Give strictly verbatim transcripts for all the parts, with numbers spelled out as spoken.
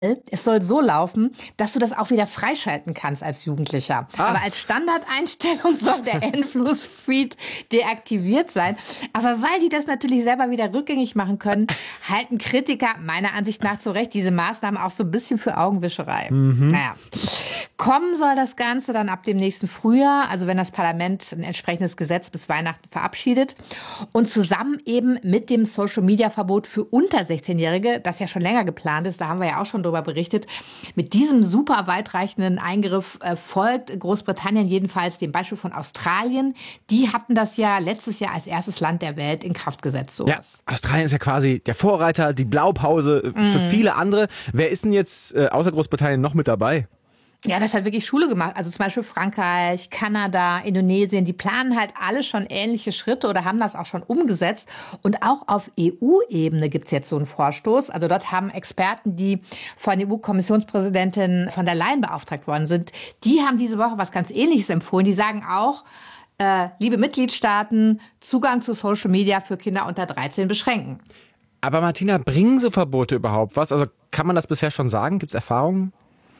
Es soll so laufen, dass du das auch wieder freischalten kannst als Jugendlicher. Ah. Aber als Standardeinstellung soll der Endlos-Feed deaktiviert sein. Aber weil die das natürlich selber wieder rückgängig machen können, halten Kritiker meiner Ansicht nach zu Recht diese Maßnahmen auch so ein bisschen für Augenwischerei. Mhm. Naja. Kommen soll das Ganze dann ab dem nächsten Frühjahr, also wenn das Parlament ein entsprechendes Gesetz bis Weihnachten verabschiedet. Und zusammen eben mit dem Social-Media-Verbot für unter sechzehnjährige, das ja schon länger geplant ist, da haben wir ja auch schon drüber berichtet, mit diesem super weitreichenden Eingriff äh, folgt Großbritannien jedenfalls dem Beispiel von Australien. Die hatten das ja letztes Jahr als erstes Land der Welt in Kraft gesetzt. Sowas. Ja, Australien ist ja quasi der Vorreiter, die Blaupause für mm. viele andere. Wer ist denn jetzt äh, außer Großbritannien noch mit dabei? Ja, das hat wirklich Schule gemacht. Also zum Beispiel Frankreich, Kanada, Indonesien, die planen halt alle schon ähnliche Schritte oder haben das auch schon umgesetzt. Und auch auf E U-Ebene gibt's jetzt so einen Vorstoß. Also dort haben Experten, die von E U-Kommissionspräsidentin von der Leyen beauftragt worden sind, die haben diese Woche was ganz Ähnliches empfohlen. Die sagen auch, äh, liebe Mitgliedstaaten, Zugang zu Social Media für Kinder unter dreizehn beschränken. Aber Martina, bringen so Verbote überhaupt was? Also kann man das bisher schon sagen? Gibt's Erfahrungen?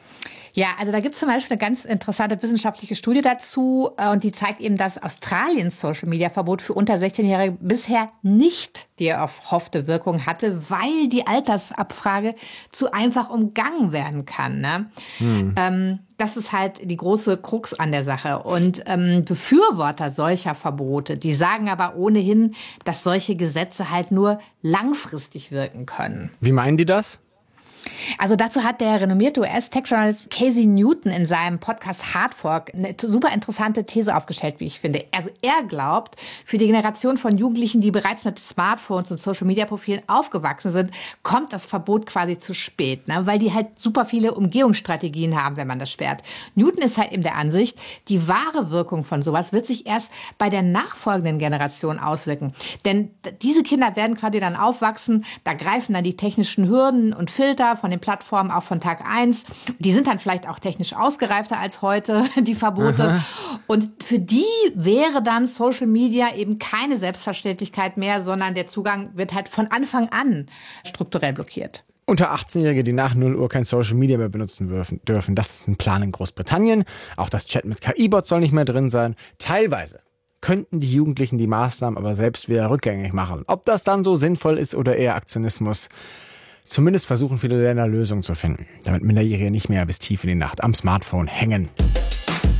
Ja, also da gibt es zum Beispiel eine ganz interessante wissenschaftliche Studie dazu und die zeigt eben, dass Australiens Social-Media-Verbot für unter sechzehnjährige bisher nicht die erhoffte Wirkung hatte, weil die Altersabfrage zu einfach umgangen werden kann. Ne? Hm. Ähm, das ist halt die große Krux an der Sache. Und ähm, Befürworter solcher Verbote, die sagen aber ohnehin, dass solche Gesetze halt nur langfristig wirken können. Wie meinen die das? Also dazu hat der renommierte U S-Tech-Journalist Casey Newton in seinem Podcast Hard Fork eine super interessante These aufgestellt, wie ich finde. Also er glaubt, für die Generation von Jugendlichen, die bereits mit Smartphones und Social-Media-Profilen aufgewachsen sind, kommt das Verbot quasi zu spät, ne? Weil die halt super viele Umgehungsstrategien haben, wenn man das sperrt. Newton ist halt eben der Ansicht, die wahre Wirkung von sowas wird sich erst bei der nachfolgenden Generation auswirken. Denn diese Kinder werden quasi dann aufwachsen, da greifen dann die technischen Hürden und Filter von den Plattformen auch von Tag eins. Die sind dann vielleicht auch technisch ausgereifter als heute, die Verbote. Aha. Und für die wäre dann Social Media eben keine Selbstverständlichkeit mehr, sondern der Zugang wird halt von Anfang an strukturell blockiert. Unter achtzehnjährige, die nach null Uhr kein Social Media mehr benutzen dürfen. Das ist ein Plan in Großbritannien. Auch das Chat mit K I-Bots soll nicht mehr drin sein. Teilweise könnten die Jugendlichen die Maßnahmen aber selbst wieder rückgängig machen. Ob das dann so sinnvoll ist oder eher Aktionismus. Zumindest versuchen viele Länder Lösungen zu finden, damit Minderjährige nicht mehr bis tief in die Nacht am Smartphone hängen.